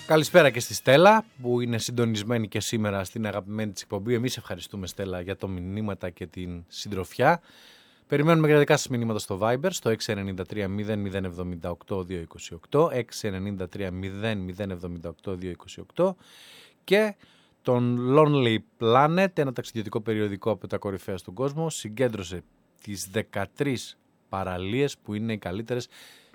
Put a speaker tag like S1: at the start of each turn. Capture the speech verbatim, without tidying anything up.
S1: Καλησπέρα και στη Στέλλα που είναι συντονισμένη και σήμερα στην αγαπημένη της εκπομπή. Εμείς ευχαριστούμε, Στέλλα, για το μηνύματα και την συντροφιά. Περιμένουμε και τα δικά σας μηνύματα στο Viber στο έξι εννιά τρία μηδέν μηδέν εβδομήντα οκτώ δύο είκοσι οκτώ, έξι εννιά τρία μηδέν μηδέν εβδομήντα οκτώ δύο είκοσι οκτώ και τον Lonely Planet, ένα ταξιδιωτικό περιοδικό από τα κορυφαία στον κόσμο, συγκέντρωσε τις δεκατρείς παραλίες που είναι οι καλύτερες